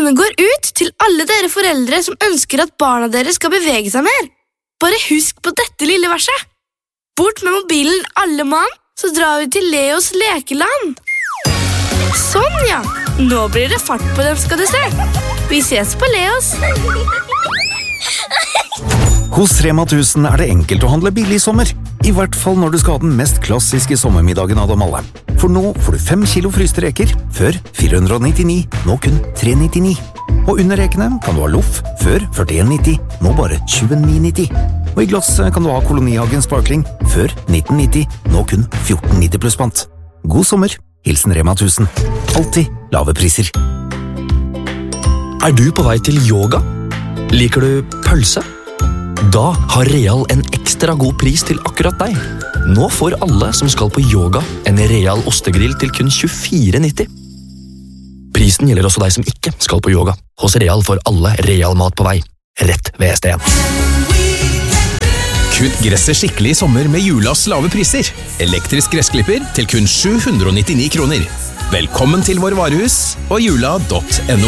Denne går ut til alle dere foreldre som ønsker at barna deres skal bevege seg mer. Bare husk på dette lille verset. Bort med mobilen alle mann, så drar vi til Leos lekeland. Sånn ja, nå blir det fart på dem skal du se. Vi ses på Leos. Hos Rema 1000 det enkelt å handle billig i sommer. I hvert fall når du skal ha den mest klassiske sommermiddagen av dem alle. For nå får du 5 kilo fryste reker, før 499, nå kun 399. Og under rekene kan du ha loff, før 41,90, nå bare 29,90. Og i glass kan du ha Kolonihagen Sparkling, før 1990, nå kun 14,90 pluss pant. God sommer, hilsen Rema 1000. Alltid lave priser. Du på vei til yoga? Liker du pølse? Da har Real en ekstra god pris til akkurat deg. Nå får alle som skal på yoga en Real ostegrill til kun 24,90. Prisen gjelder også deg som ikke skal på yoga. Hos Real får alle Real mat på vei. Rett ved STN. Kutt gresset skikkelig i sommer med Julas lave priser. Elektrisk gressklipper til kun 799 kroner. Velkommen til vår varehus og jula.no.